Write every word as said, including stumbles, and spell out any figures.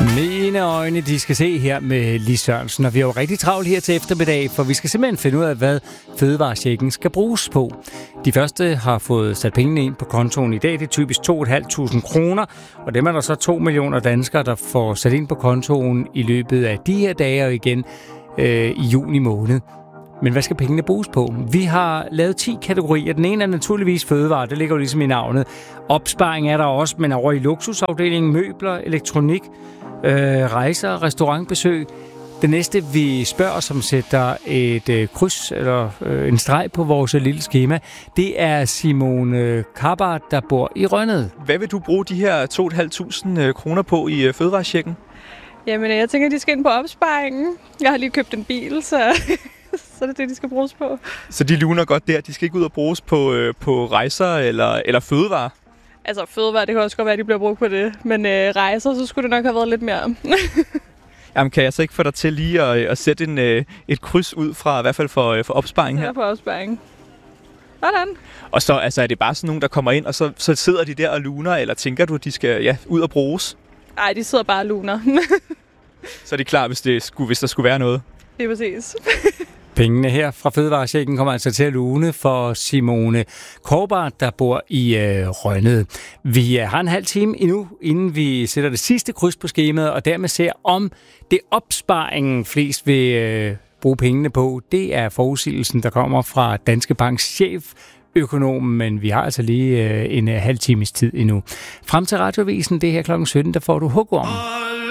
Mine øjne, de skal se her med Lis Sørensen, og vi er jo rigtig travlt her til eftermiddag, for vi skal simpelthen finde ud af, hvad fødevarechecken skal bruges på. De første har fået sat pengene ind på kontoen i dag, det er typisk to tusind fem hundrede kroner, og dem er der så to millioner danskere, der får sat ind på kontoen i løbet af de her dage og igen øh, i juni måned. Men hvad skal pengene bruges på? Vi har lavet ti kategorier. Den ene er naturligvis fødevare, det ligger jo ligesom i navnet. Opsparing er der også, men over i luksusafdelingen, møbler, elektronik, øh, rejser, restaurantbesøg. Det næste, vi spørger, som sætter et øh, kryds eller øh, en streg på vores lille skema, det er Simone Karbart, der bor i Rønnede. Hvad vil du bruge de her to tusind fem hundrede kroner på i øh, fødevarechecken? Jamen, jeg tænker, de skal ind på opsparingen. Jeg har lige købt en bil, så... Så er det det, de skal bruges på. Så de luner godt der. De skal ikke ud og bruges på, øh, på rejser eller, eller fødevarer? Altså fødevarer, det kan også godt være, at de bliver brugt på det. Men øh, rejser, så skulle det nok have været lidt mere. Jamen, kan jeg så ikke få dig til lige at, at sætte en, øh, et kryds ud fra, i hvert fald for, for opsparing her? Ja, for opsparing. Sådan. Og så altså, er det bare sådan nogen, der kommer ind, og så, så sidder de der og luner, eller tænker du, at de skal ja, ud og bruges? Nej, de sidder bare og luner. Så er de klar, hvis, det skulle, hvis der skulle være noget? Det er præcis. Pengene her fra fødevarechecken kommer altså til at lune for Simone Karbart, der bor i øh, Rønnede. Vi har en halv time endnu, inden vi sætter det sidste kryds på skemaet, og dermed ser, om det opsparingen flest vil øh, bruge pengene på. Det er forudsigelsen, der kommer fra Danske Banks chef, økonomen, men vi har altså lige øh, en øh, halv times tid endnu. Frem til Radioavisen, det her klokken sytten, der får du hugorm.